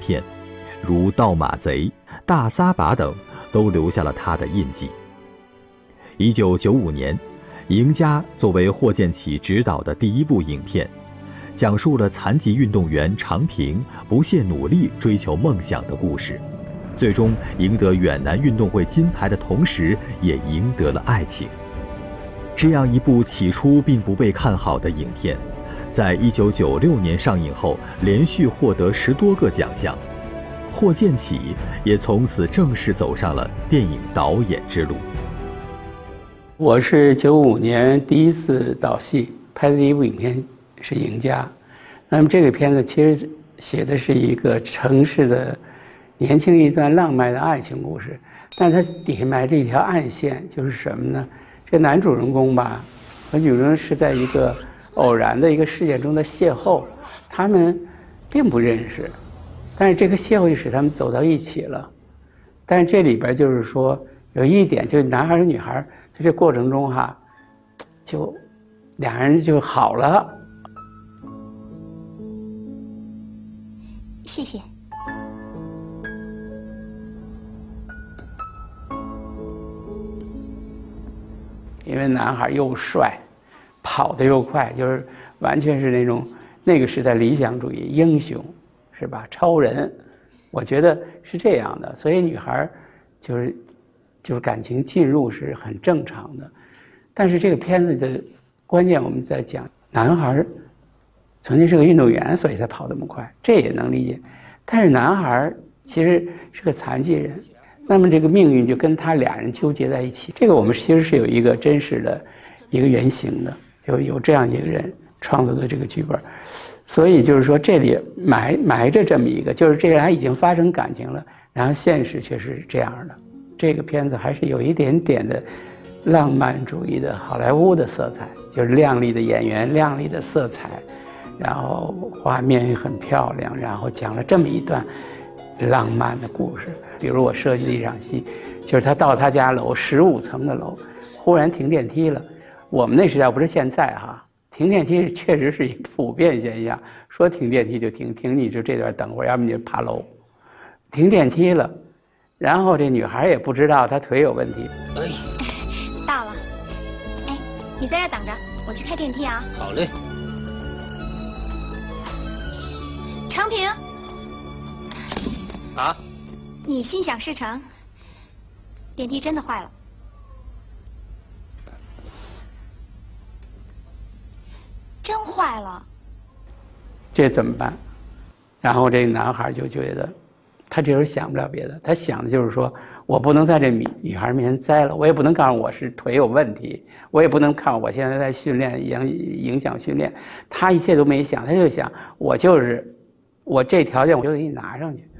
片，如《盗马贼》《大撒把》等，都留下了他的印记。1995年，赢家作为霍建起执导的第一部影片，讲述了残疾运动员常平不懈努力追求梦想的故事，最终赢得远南运动会金牌的同时，也赢得了爱情。这样一部起初并不被看好的影片，在1996年上映后，连续获得10多个奖项，霍建起也从此正式走上了电影导演之路。 我是95年第一次导戏，拍的第一部影片是《赢家》。那么这个片子其实写的是一个城市的年轻人一段浪漫的爱情故事，但是它底下埋着一条暗线，就是什么呢？这男主人公吧和女主人公是在一个偶然的一个事件中的邂逅，他们并不认识，但是这个邂逅就使他们走到一起了。但是这里边就是说有一点，就是男孩和女孩在这过程中就两人就好了。 谢谢。 因为男孩又帅，跑得又快，就是完全是那个时代理想主义英雄，是吧？超人，我觉得是这样的。所以女孩就是感情进入是很正常的。但是这个片子的关键我们在讲，男孩曾经是个运动员，所以才跑得那么快，这也能理解。但是男孩其实是个残疾人，那么这个命运就跟他俩人纠结在一起。这个我们其实是有一个真实的一个原型的，有这样一个人创作的这个剧本。所以就是说这里埋着这么一个，就是这个人已经发生感情了，然后现实却是这样的。这个片子还是有一点点的浪漫主义的好莱坞的色彩，就是亮丽的演员、亮丽的色彩，然后画面也很漂亮，然后讲了这么一段浪漫的故事。比如我设计的一场戏，就是他到他家楼15层的楼，忽然停电梯了。我们那时代不是现在哈，停电梯确实是一普遍现象，说停电梯就停你就这段等会儿，要不你就爬楼。停电梯了，然后这女孩也不知道她腿有问题。 到了，哎，你在这等着，我去开电梯啊。 好嘞。 常平。 啊？ 你心想事成，电梯真的坏了。真坏了。 这怎么办？然后这个男孩就觉得，他这时候想不了别的，他想的就是说，我不能在这女孩面前栽了，我也不能告诉我是腿有问题，我也不能看我现在在训练影响训练。他一切都没想，他就想我这条件我就给你拿上去。